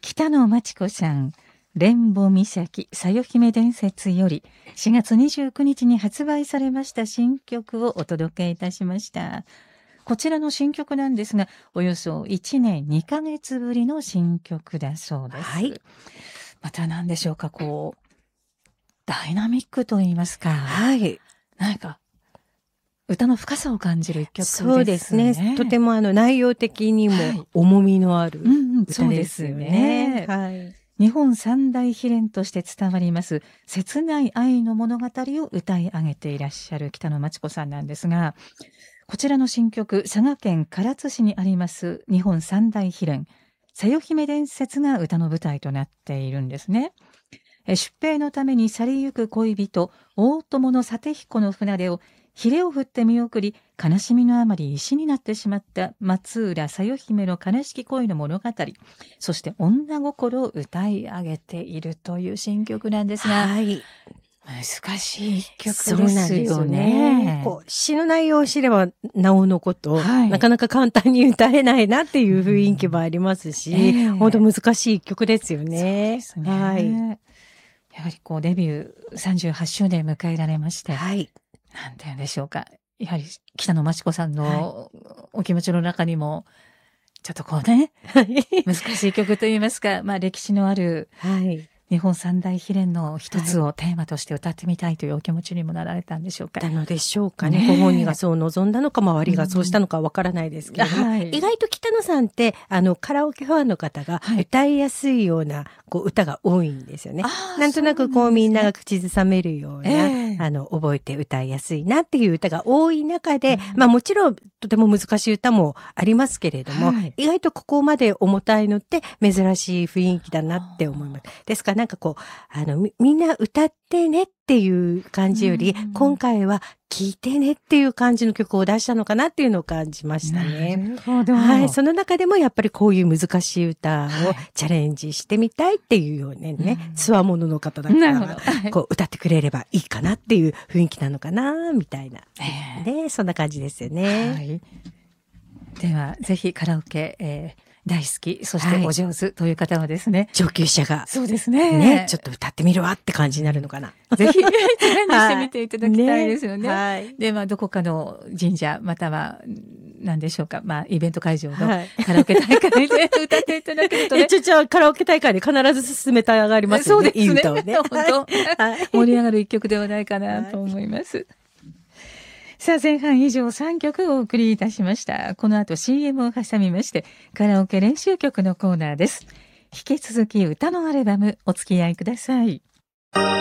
北野真知子さん、連母岬さよ姫伝説より4月29日に発売されました新曲をお届けいたしました。こちらの新曲なんですが、およそ1年2ヶ月ぶりの新曲だそうです。 はい。 また何でしょうか、ダイナミックと言いますか。 はい。 なんか、歌の深さを感じる一曲ですね。 そうですね。とても内容的にも重みのある歌ですよね。 はい。日本三大秘伝として伝わります切ない愛の物語を歌い上げていらっしゃる北野真知子さんなんですが、こちらの新曲、佐賀県唐津市にあります日本三大秘伝さよ姫伝説が歌の舞台となっているんですね。出兵のために去りゆく恋人大友の佐彦の船出をひれを振って見送り、悲しみのあまり石になってしまった松浦さよ姫の悲しき恋の物語、そして女心を歌い上げているという新曲なんですが、 はい。 難しい一曲ですよね。 詩の内容を知ればなおのこと、 はい、なかなか簡単に歌えないなっていう雰囲気もありますし、本当難しい一曲ですよね。 そうですね。はい。やはりデビュー38周年迎えられまして、 はい。 なんて言うんでしょうか。やはり北野真知子さんのお気持ちの中にも、ちょっと難しい曲といいますか、歴史のある、日本三大秘伝の一つをテーマとして歌ってみたいというお気持ちにもなられたんでしょうか。 なのでしょうかね。ご本人がそう望んだのか、周りがそうしたのかわからないですけれども、意外と北野さんってカラオケファンの方が歌いやすいような歌が多いんですよね。なんとなくみんなが口ずさめるような、覚えて歌いやすいなっていう歌が多い中で、もちろんとても難しい歌もありますけれども、意外とここまで重たいのって珍しい雰囲気だなって思います。ですからみんな歌ってねっていう感じより、今回は聴いてねっていう感じの曲を出したのかなっていうのを感じましたね。 なるほど。 はい。その中でもやっぱりこういう難しい歌をチャレンジしてみたいっていうようにね、つわものの方だから歌ってくれればいいかなっていう雰囲気なのかなみたいな。ね、そんな感じですよね。 では、ぜひカラオケ、大好き、そしてお上手という方はですね。 上級者が。 そうですね。 ちょっと歌ってみるわって感じになるのかな。 ぜひ、チャレンジしてみていただきたいですよね。で、どこかの神社、または、何でしょうか。イベント会場のカラオケ大会で歌っていただけるとね。 カラオケ大会で必ず進めたがりますよね。 そうですね。 いい歌をね。 本当、盛り上がる一曲ではないかなと思います。さあ、前半以上3曲をお送りいたしました。この後 CM を挟みまして、カラオケ練習曲のコーナーです。引き続き歌のアルバムお付き合いください。